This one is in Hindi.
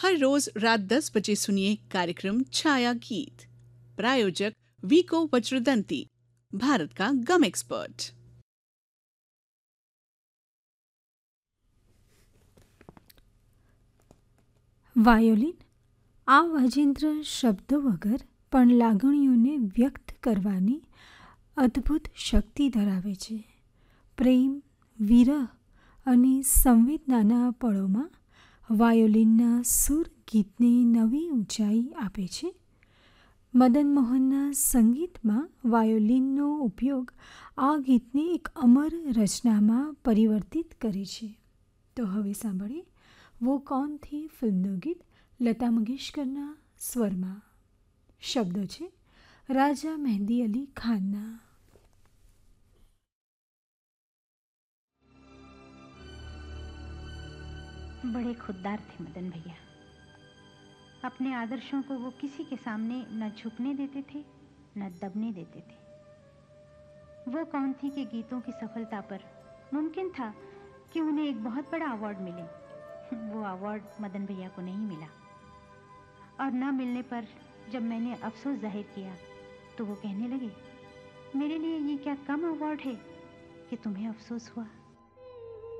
हर रोज रात 10 बजे सुनिए कार्यक्रम छाया गीत। प्रायोजक वीको वज्रदंती, भारत का गम एक्सपर्ट। વાયોલિન આ વાજિંત્ર શબ્દો વગર પણ લાગણીઓને વ્યક્ત કરવાની અદ્ભુત શક્તિ ધરાવે છે. પ્રેમ, વિરહ અને સંવેદનાના પળોમાં વાયોલિનના સૂર ગીતને નવી ઊંચાઈ આપે છે. મદન મોહનના સંગીતમાં વાયોલિનનો ઉપયોગ આ ગીતને એક અમર રચનામાં પરિવર્તિત કરે છે. તો હવે સાંભળીએ वो कौन थी फिल्मનું ગીત લતા મંગેશકરના સ્વરમાં. શબ્દો છે રાજા મહેંદી અલી ખાનના. बड़े खुददार थे मदन भैया। अपने आदर्शों को वो किसी के सामने न झुकने देते थे न दबने देते थे। वो कौन थी कि गीतों की सफलता पर मुमकिन था कि उन्हें एक बहुत बड़ा अवार्ड मिले। वो अवार्ड मदन भैया को नहीं मिला, और न मिलने पर जब मैंने अफसोस जाहिर किया तो वो कहने लगे, मेरे लिए ये क्या कम अवार्ड है कि तुम्हें अफसोस हुआ।